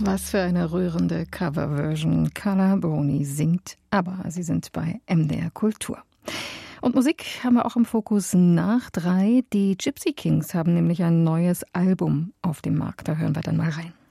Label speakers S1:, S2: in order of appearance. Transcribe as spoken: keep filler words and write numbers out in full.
S1: Was für eine rührende Coverversion. Carla Bruni singt, aber Sie sind bei M D R Kultur. Und Musik haben wir auch im Fokus nach drei. Die Gypsy Kings haben nämlich ein neues Album auf dem Markt. Da hören wir dann mal rein.